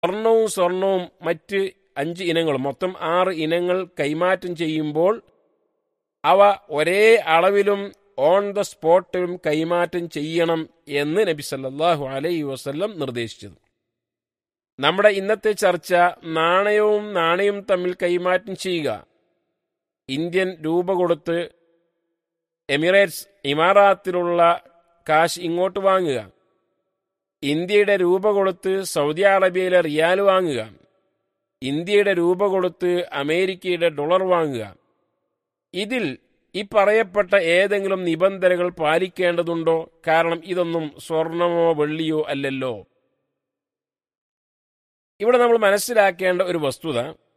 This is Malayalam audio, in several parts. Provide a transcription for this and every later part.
സ്വർണവും മറ്റ് 5 ഇനങ്ങളും മൊത്തം 6 ഇനങ്ങൾ കൈമാറ്റം ചെയ്യുമ്പോൾ അവ ഒരേ അളവിലും ഓൺ ദ സ്പോട്ടിലും കൈമാറ്റം ചെയ്യണം എന്ന് നബി സല്ലല്ലാഹു അലൈഹി വസല്ലം നിർദ്ദേശിച്ചത്. നമ്മുടെ ഇന്നത്തെ ചർച്ച നാണയവും തമ്മിൽ കൈമാറ്റം ചെയ്യുക. ഇന്ത്യൻ രൂപ കൊടുത്ത് ഇമാറാത്തിലുള്ള കാശ് ഇങ്ങോട്ട് വാങ്ങുക, ഇന്ത്യയുടെ രൂപ കൊടുത്ത് സൗദി അറേബ്യയിലെ റിയാൽ വാങ്ങുക, ഇന്ത്യയുടെ രൂപ കൊടുത്ത് അമേരിക്കയുടെ ഡോളർ വാങ്ങുക. ഇതിൽ ഈ പറയപ്പെട്ട ഏതെങ്കിലും നിബന്ധനകൾ പാലിക്കേണ്ടതുണ്ടോ? കാരണം ഇതൊന്നും സ്വർണമോ വെള്ളിയോ അല്ലല്ലോ. ഇവിടെ നമ്മൾ മനസ്സിലാക്കേണ്ട ഒരു വസ്തുത,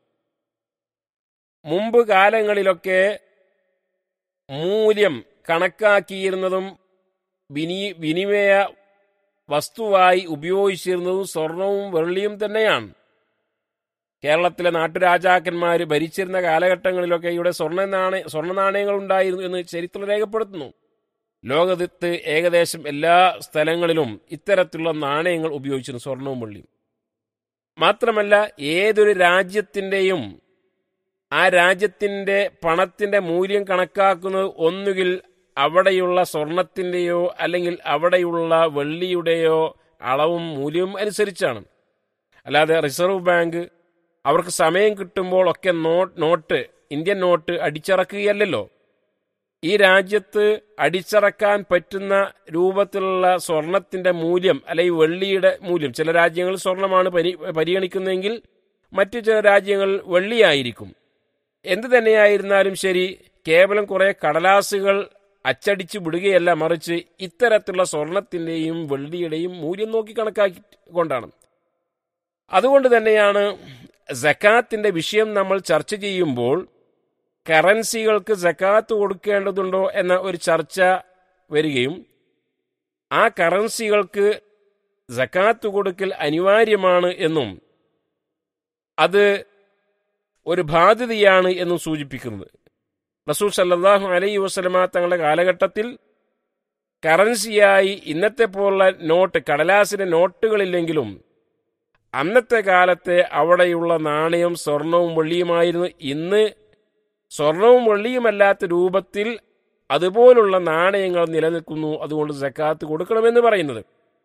മുമ്പ് കാലങ്ങളിലൊക്കെ മൂല്യം കണക്കാക്കിയിരുന്നതും വിനിമയ വസ്തുവായി ഉപയോഗിച്ചിരുന്നതും സ്വർണവും വെള്ളിയും തന്നെയാണ്. കേരളത്തിലെ നാട്ടുരാജാക്കന്മാർ ഭരിച്ചിരുന്ന കാലഘട്ടങ്ങളിലൊക്കെ ഇവിടെ സ്വർണ്ണ നാണയങ്ങൾ ഉണ്ടായിരുന്നു എന്ന് ചരിത്രം രേഖപ്പെടുത്തുന്നു. ലോകത്ത് ഏകദേശം എല്ലാ സ്ഥലങ്ങളിലും ഇത്തരത്തിലുള്ള നാണയങ്ങൾ ഉപയോഗിച്ചിരുന്നു, സ്വർണവും വെള്ളിയും. മാത്രമല്ല, ഏതൊരു രാജ്യത്തിൻ്റെയും ആ രാജ്യത്തിൻ്റെ പണത്തിൻ്റെ മൂല്യം കണക്കാക്കുന്നത് ഒന്നുകിൽ അവിടെയുള്ള സ്വർണത്തിൻ്റെയോ അല്ലെങ്കിൽ അവിടെയുള്ള വെള്ളിയുടെയോ അളവും മൂല്യവും അനുസരിച്ചാണ്. അല്ലാതെ റിസർവ് ബാങ്ക് അവർക്ക് സമയം കിട്ടുമ്പോൾ ഒക്കെ ഇന്ത്യൻ നോട്ട് അടിച്ചിറക്കുകയല്ലല്ലോ. ഈ രാജ്യത്ത് അടിച്ചിറക്കാൻ പറ്റുന്ന രൂപത്തിലുള്ള സ്വർണത്തിന്റെ മൂല്യം അല്ലെങ്കിൽ വെള്ളിയുടെ മൂല്യം, ചില രാജ്യങ്ങൾ സ്വർണമാണ് പരിഗണിക്കുന്നതെങ്കിൽ മറ്റു ചില രാജ്യങ്ങൾ വെള്ളിയായിരിക്കും. എന്തു തന്നെയായിരുന്നാലും ശരി, കേവലം കുറെ കടലാസുകൾ അച്ചടിച്ചു വിടുകയല്ല, മറിച്ച് ഇത്തരത്തിലുള്ള സ്വർണത്തിന്റെയും വെള്ളിയുടെയും മൂല്യം നോക്കി കണക്കാക്കിക്കൊണ്ടാണ്. അതുകൊണ്ട് തന്നെയാണ് സക്കാത്തിന്റെ വിഷയം നമ്മൾ ചർച്ച ചെയ്യുമ്പോൾ കറൻസികൾക്ക് സക്കാത്ത് കൊടുക്കേണ്ടതുണ്ടോ എന്ന ഒരു ചർച്ച വരികയും ആ കറൻസികൾക്ക് സക്കാത്ത് കൊടുക്കൽ അനിവാര്യമാണ് എന്നും അത് ഒരു ബാധ്യതയാണ് എന്നും സൂചിപ്പിക്കുന്നത്. റസൂൽ സല്ലല്ലാഹു അലൈഹി വസല്ലമ തങ്ങളുടെ കാലഘട്ടത്തിൽ കറൻസിയായി ഇന്നത്തെ പോലുള്ള കടലാസിന്റെ നോട്ടുകളില്ലെങ്കിലും അന്നത്തെ കാലത്തെ അവിടെയുള്ള നാണയം സ്വർണവും വെള്ളിയുമായിരുന്നു. ഇന്ന് സ്വർണവും വെള്ളിയുമല്ലാത്ത രൂപത്തിൽ അതുപോലുള്ള നാണയങ്ങൾ നിലനിൽക്കുന്നു. അതുകൊണ്ട് സക്കാത്ത് കൊടുക്കണമെന്ന് പറയുന്നത്.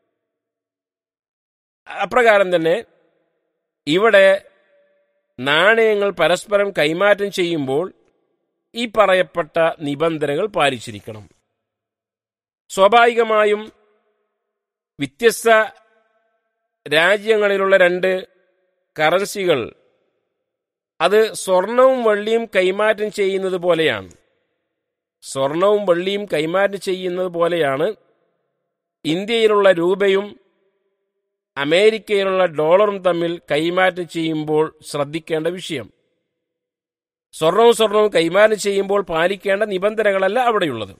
അപ്രകാരം തന്നെ ഇവിടെ നാണയങ്ങൾ പരസ്പരം കൈമാറ്റം ചെയ്യുമ്പോൾ ഈ പറയപ്പെട്ട നിബന്ധനകൾ പാലിച്ചിരിക്കണം. സ്വാഭാവികമായും വ്യത്യസ്ത രാജ്യങ്ങളിലുള്ള 2 കറൻസികൾ അത് സ്വർണവും വെള്ളിയും കൈമാറ്റം ചെയ്യുന്നത് പോലെയാണ്. സ്വർണവും വെള്ളിയും കൈമാറ്റം ചെയ്യുന്നത് പോലെയാണ് ഇന്ത്യയിലുള്ള രൂപയും അമേരിക്കയിലുള്ള ഡോളറും തമ്മിൽ കൈമാറ്റം ചെയ്യുമ്പോൾ ശ്രദ്ധിക്കേണ്ട വിഷയം. സ്വർണവും കൈമാറ്റം ചെയ്യുമ്പോൾ പാലിക്കേണ്ട നിബന്ധനകളല്ല അവിടെയുള്ളത്.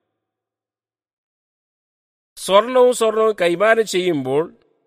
സ്വർണവും കൈമാറ്റം ചെയ്യുമ്പോൾ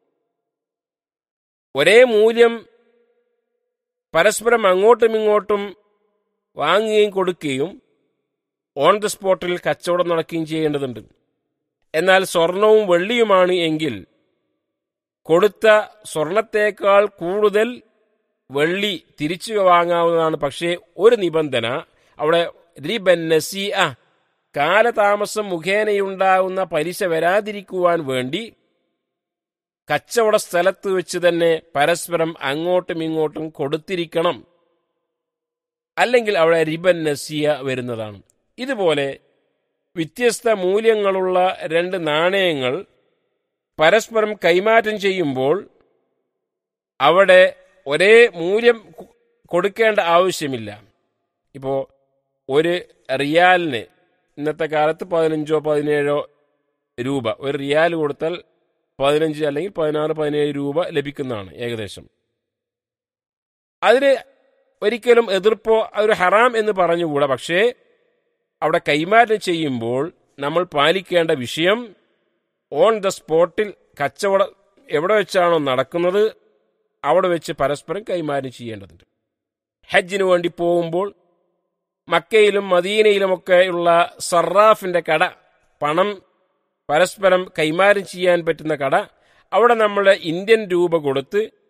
ഒരേ മൂല്യം പരസ്പരം അങ്ങോട്ടും ഇങ്ങോട്ടും വാങ്ങുകയും കൊടുക്കുകയും ഓൺ ദ സ്പോട്ടിൽ കച്ചവടം നടക്കുകയും ചെയ്യേണ്ടതുണ്ട്. എന്നാൽ സ്വർണവും വെള്ളിയുമാണ് എങ്കിൽ കൊടുത്ത സ്വർണത്തേക്കാൾ കൂടുതൽ വെള്ളി തിരിച്ചു വാങ്ങാവുന്നതാണ്. പക്ഷേ ഒരു നിബന്ധന അവിടെ, റിബൻ നസീഅ, കാലതാമസം മുഖേനയുണ്ടാകുന്ന പലിശ വരാതിരിക്കുവാൻ വേണ്ടി കച്ചവട സ്ഥലത്ത് വെച്ച് തന്നെ പരസ്പരം അങ്ങോട്ടും ഇങ്ങോട്ടും കൊടുത്തിരിക്കണം. അല്ലെങ്കിൽ അവിടെ റിബൻ നസിയ വരുന്നതാണ്. ഇതുപോലെ വ്യത്യസ്ത മൂല്യങ്ങളുള്ള 2 നാണയങ്ങൾ പരസ്പരം കൈമാറ്റം ചെയ്യുമ്പോൾ അവിടെ ഒരേ മൂല്യം കൊടുക്കേണ്ട ആവശ്യമില്ല. ഇപ്പോൾ ഒരു റിയാലിന് ഇന്നത്തെ കാലത്ത് 15-17 രൂപ, ഒരു റിയാൽ കൊടുത്താൽ 15 അല്ലെങ്കിൽ 16-17 രൂപ ലഭിക്കുന്നതാണ് ഏകദേശം. അതിന് ഒരിക്കലും എതിർപ്പോ ഒരു ഹറാം എന്ന് പറഞ്ഞുകൂടാ. പക്ഷേ അവിടെ കൈമാറ്റം ചെയ്യുമ്പോൾ നമ്മൾ പാലിക്കേണ്ട വിഷയം, ഓൺ ദ സ്പോട്ടിൽ കച്ചവടം എവിടെ വെച്ചാണോ നടക്കുന്നത് അവിടെ വെച്ച് പരസ്പരം കൈമാറ്റം ചെയ്യേണ്ടതുണ്ട്. ഹജ്ജിന് വേണ്ടി പോകുമ്പോൾ മക്കയിലും മദീനയിലുമൊക്കെയുള്ള സറാഫിന്റെ കട, പണം പരസ്പരം കൈമാറ്റം ചെയ്യാൻ പറ്റുന്ന കട, അവിടെ നമ്മുടെ ഇന്ത്യൻ രൂപ കൊടുത്ത്